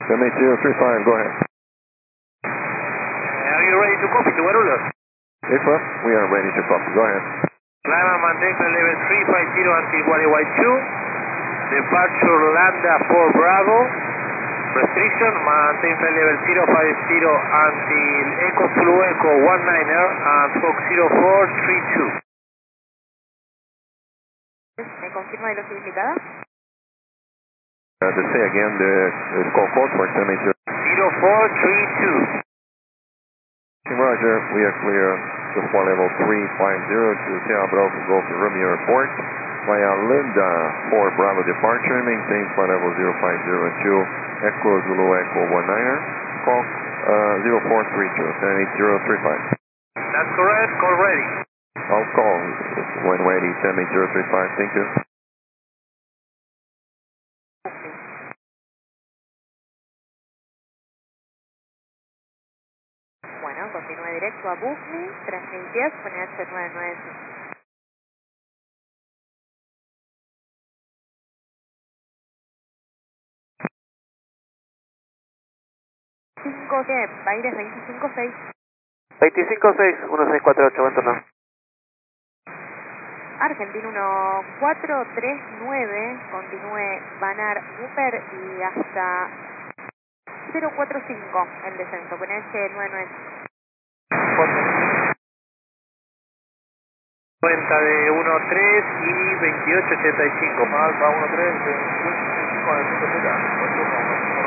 78035, go ahead. Are you ready to copy to Guarulhos? Aircraft, we are ready to copy, go ahead. Climb and maintain flight level 350 until Gualeguay 2. Departure Lambda 4 Bravo. Restriction, maintain flight level 050 until Echo Zulu Echo 19er and Fox 0432. ¿Me confirma velocidad indicada? To say again the call code for 780. 0432. Roger, we are clear to flight level 350 to Sierra Bravo Golf Romeo Airport via Lambda 4 Bravo departure, maintain flight level 0502, Echo Zulu Echo 19er, call 0432, 78035. That's correct, call ready. I'll call when ready, 78035, thank you. Bueno, continúe directo a Booking, 3010, con H995. 5, Baires 256. 256, 1648, buen turno. Argentina 1439, continúe Banar Upper y hasta 045 el descenso, con H995. Cuenta de 13 y 2885. Alfa 13, 2885 con el 5Z.